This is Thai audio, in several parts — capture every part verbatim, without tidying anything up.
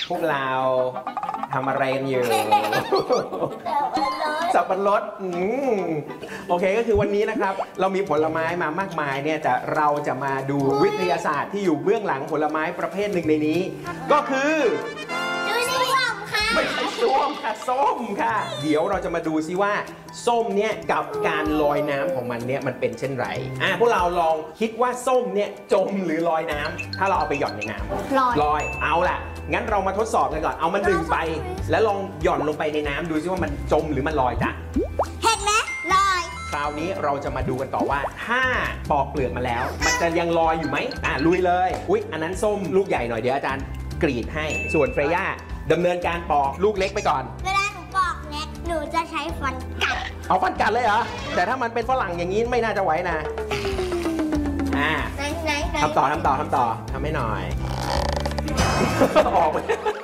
พวกเราทำอะไรกันอยู่สับปะรดโอเคก็คือวันนี้นะครับเรามีผลไม้มามากมายเนี่ยจะเราจะมาดูวิทยาศาสตร์ที่อยู่เบื้องหลังผลไม้ประเภทหนึ่งในนี้ก็คือไม่ใช่ส้มค่ะส้มค่ะเดี๋ยวเราจะมาดูซิว่าส้มเนี่ยกับการลอยน้ำของมันเนี่ยมันเป็นเช่นไรอ่ะพวกเราลองคิดว่าส้มเนี่ยจมหรือลอยน้ำถ้าเราเอาไปหย่อนในน้ำลอยลอยเอาล่ะงั้นเรามาทดสอบกันก่อนเอามันดึงไปแล้วลองหย่อนลงไปในน้ำดูซิว่ามันจมหรือมันลอยจ้ะเห็นไหมลอยคราวนี้เราจะมาดูกันต่อว่าถ้าปอกเปลือกมาแล้วมันจะยังลอยอยู่ไหมอ่ะลุยเลยอุ๊ยอันนั้นส้มลูกใหญ่หน่อยเดี๋ยวอาจารย์กรีดให้ส่วนเฟรย่าดำเนินการปอกลูกเล็กไปก่อนเวลาหนูปอกเนี่ยหนูจะใช้ฟันกัดเอาฟันกัดเลยเหรอแต่ถ้ามันเป็นฝรั่งอย่างนี้ไม่น่าจะไหวนะอ่าทำต่อทำต่อทำต่อทำให้หน่อยออก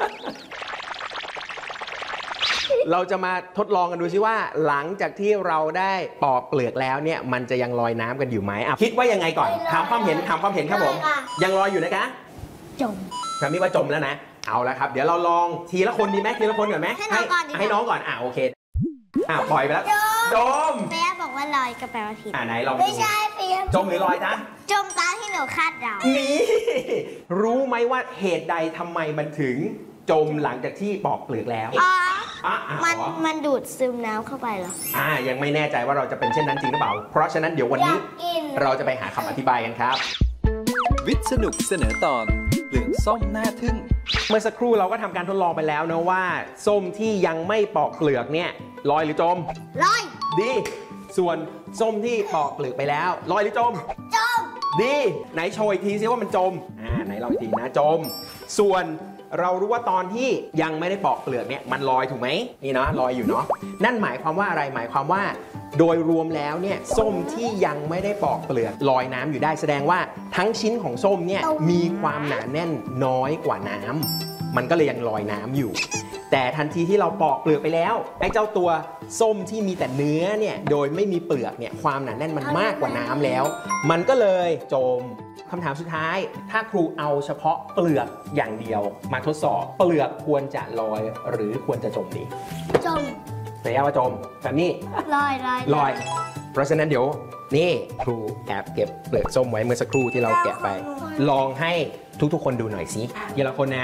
เราจะมาทดลองกันดูซิว่าหลังจากที่เราได้ปอกเปลือกแล้วเนี่ยมันจะยังลอยน้ำกันอยู่ไหมอ่ะคิดว่ายังไงก่อนถามความเห็นถามความเห็นครับผมยังลอยอยู่นะคะจมแบบนี้ว่าจมแล้วนะเอาละครับเดี๋ยวเราลองทีละคนดีไหมทีละคนก่อนไหมให้น้องก่อนให้น้องก่อนอ่ะโอเคอ่ะปล่อยไปแล้วจมเฟียบอกว่าลอยก็แปลว่าผิดอ่ะไหนลองไม่ใช่เฟียจมหรือลอยจ๊ะจมตามที่หนูคาดเดานี่รู้ไหมว่าเหตุใดทำไมมันถึงจมหลังจากที่ปอกเปลือกแล้วอ๋อมันมันดูดซึมน้ำเข้าไปเหรออ่ายังไม่แน่ใจว่าเราจะเป็นเช่นนั้นจริงหรือเปล่าเพราะฉะนั้นเดี๋ยววันนี้เราจะไปหาคำอธิบายกันครับวิทย์สนุกเสนอตอนเปลือกส้มน่าทึ่งเมื่อสักครู่เราก็ทำการทดลองไปแล้วนะว่าส้มที่ยังไม่ปอกเปลือกเนี่ยลอยหรือจมลอยดีส่วนส้มที่ปอกเปลือกไปแล้วลอยหรือจมจมดีไหนโชว์อีกทีซิว่ามันจมอ่าไหนลองอีกทีนะจมส่วนเรารู้ว่าตอนที่ยังไม่ได้ปอกเปลือกเนี่ยมันลอยถูกไหมนี่เนาะลอยอยู่เนาะนั่นหมายความว่าอะไรหมายความว่าโดยรวมแล้วเนี่ยส้มที่ยังไม่ได้ปอกเปลือกลอยน้ำอยู่ได้แสดงว่าทั้งชิ้นของส้มเนี่ยมีความหนาแน่นน้อยกว่าน้ำมันก็เลยยังลอยน้ำอยู่แต่ทันทีที่เราปอกเปลือกไปแล้วไอ้เจ้าตัวส้มที่มีแต่เนื้อเนี่ยโดยไม่มีเปลือกเนี่ยความหนาแน่นมันมากกว่าน้ำแล้วมันก็เลยจมคำถามสุดท้ายถ้าครูเอาเฉพาะเปลือกอย่างเดียวมาทดสอบเปลือกควรจะลอยหรือควรจะจมดีจมแต่ยาว่าจมแบบนี้ลอยลอยลอยเพราะฉะนั้นเดี๋ยวนี่ครูแอบเก็บเปลือกส้มไว้เมื่อสักครู่ที่เราแกะไปลองให้ทุกๆคนดูหน่อยสิทีละคนนะ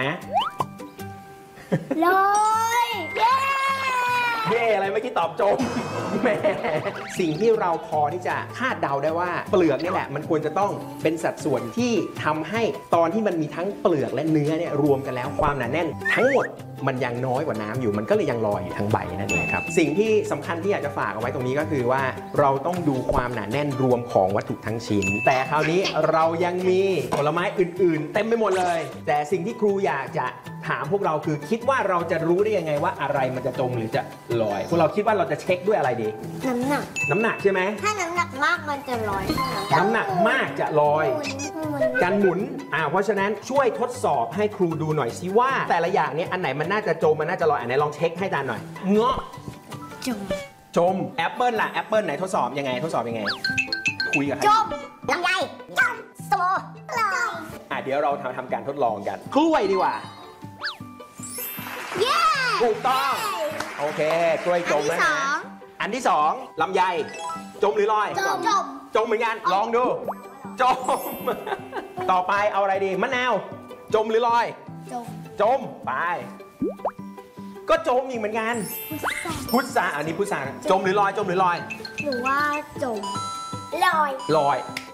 ลอยเย้เย่อะไรเมื่อกี้ตอบจมแม่สิ่งที่เราพอที่จะคาดเดาได้ว่าเปลือกนี่แหละมันควรจะต้องเป็นสัดส่วนที่ทำให้ตอนที่มันมีทั้งเปลือกและเนื้อเนี่ยรวมกันแล้วความหนาแน่นทั้งหมดมันยังน้อยกว่าน้ำอยู่มันก็เลยยังลอยอยู่ทั้งใบนั่นเองครับสิ่งที่สำคัญที่อยากจะฝากเอาไว้ตรงนี้ก็คือว่าเราต้องดูความหนาแน่นรวมของวัตถุทั้งชิ้นแต่คราวนี้เรายังมีผลไม้อื่นๆเต็มไปหมดเลยแต่สิ่งที่ครูอยากจะถามพวกเราคือคิดว่าเราจะรู้ได้ยังไงว่าอะไรมันจะจมหรือจะลอยพวกเราคิดว่าเราจะเช็คด้วยอะไรดีน้ำหนักน้ำหนักใช่ไหมถ้าน้ำหนักมากมันจะลอยน้ำหนักมากจะลอยการหมุนอ่าเพราะฉะนั้นช่วยทดสอบให้ครูดูหน่อยสิว่าแต่ละอย่างนี้อันไหนมันน่าจะจมมันน่าจะลอยอันไหนลองเช็คให้อาจารย์หน่อยเงาะจมจมแอปเปิลล่ะแอปเปิลไหนทดสอบยังไงทดสอบยังไงคุยกับใครจมลำไยจมโซลอยอ่ะเดี๋ยวเราทำทำการทดลองกันกล้วยดีกว่าเย้ถูกต้องโอเคกล้วยจมแล้วนะอันที่สองลำไยจมหรือลอยจมจมจมเหมือนกันลองดูจมต่อไปเอาอะไรดีมะนาวจมหรือลอยจมจมไปก็จมอีกเหมือนกันพุทราอันนี้พุทราจมหรือลอยจมหรือลอยหนูว่าจมลอยลอย